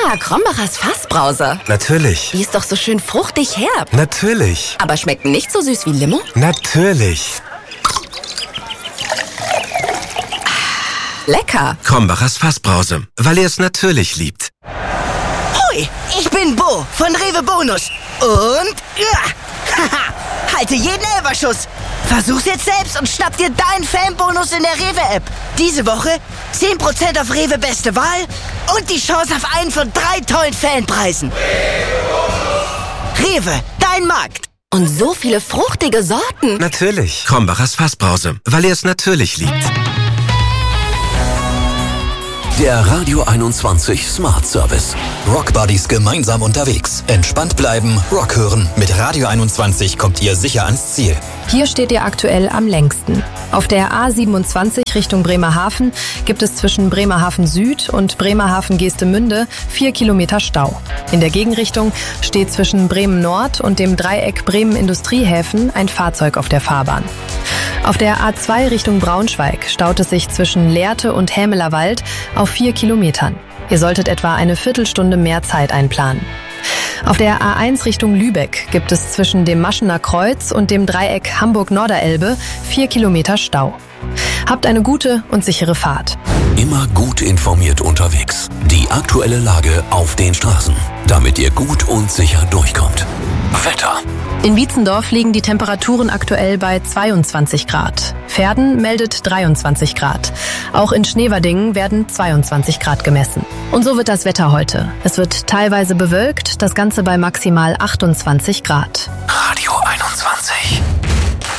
Lecker, Krombacher's Fassbrause. Natürlich. Die ist doch so schön fruchtig herb. Natürlich. Aber schmeckt nicht so süß wie Limo? Natürlich. Lecker. Krombacher's Fassbrause, weil er es natürlich liebt. Hoi, ich bin Bo von Rewe Bonus. Und halte jeden Elferschuss. Versuch's jetzt selbst und schnapp dir deinen Fanbonus in der Rewe-App. Diese Woche 10% auf Rewe Beste Wahl und die Chance auf einen von 3 tollen Fanpreisen. Rewe, dein Markt. Und so viele fruchtige Sorten. Natürlich. Krombacher's Fassbrause, weil er es natürlich liebt. Der Radio 21 Smart Service. Rock Buddies gemeinsam unterwegs. Entspannt bleiben, Rock hören. Mit Radio 21 kommt ihr sicher ans Ziel. Hier steht ihr aktuell am längsten. Auf der A27 Richtung Bremerhaven gibt es zwischen Bremerhaven Süd und Bremerhaven Geestemünde 4 Kilometer Stau. In der Gegenrichtung steht zwischen Bremen Nord und dem Dreieck Bremen Industriehäfen ein Fahrzeug auf der Fahrbahn. Auf der A2 Richtung Braunschweig staut es sich zwischen Lehrte und Hämelerwald auf 4 Kilometern. Ihr solltet etwa eine Viertelstunde mehr Zeit einplanen. Auf der A1 Richtung Lübeck gibt es zwischen dem Maschener Kreuz und dem Dreieck Hamburg-Norderelbe 4 Kilometer Stau. Habt eine gute und sichere Fahrt. Immer gut informiert unterwegs. Die aktuelle Lage auf den Straßen, damit ihr gut und sicher durchkommt. Wetter. In Wietzendorf liegen die Temperaturen aktuell bei 22 Grad. Verden meldet 23 Grad. Auch in Schneverdingen werden 22 Grad gemessen. Und so wird das Wetter heute. Es wird teilweise bewölkt, das Ganze bei maximal 28 Grad.